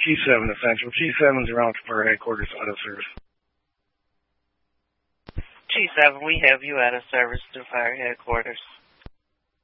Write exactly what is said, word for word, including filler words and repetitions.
G seven Essential. G seven's around for headquarters out of service. G seven, we have you out of service to fire headquarters.